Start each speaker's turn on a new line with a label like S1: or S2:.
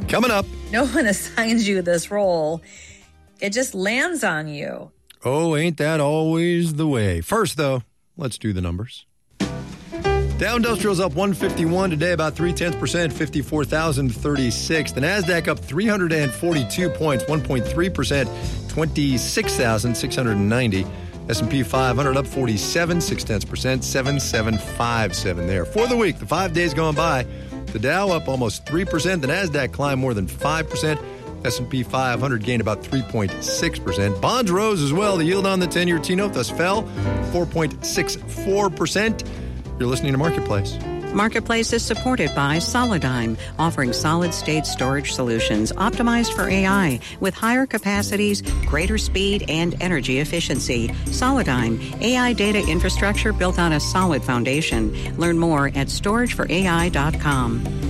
S1: Coming up.
S2: No one assigns you this role. It just lands on you.
S1: Oh, ain't that always the way? First, though, let's do the numbers. Dow Industrial's up 151 today, about 0.3%, 54,036. The NASDAQ up 342 points, 1.3%, 26,690. S&P 500 up 47, 0.6%, 7757 there. For the week, the 5 days gone by, the Dow up almost 3%, the NASDAQ climbed more than 5%, S&P 500 gained about 3.6%. Bonds rose as well. The yield on the 10-year T-note thus fell 4.64%. You're listening to Marketplace.
S3: Marketplace is supported by Solidigm, offering solid-state storage solutions optimized for AI with higher capacities, greater speed, and energy efficiency. Solidigm, AI data infrastructure built on a solid foundation. Learn more at storageforai.com.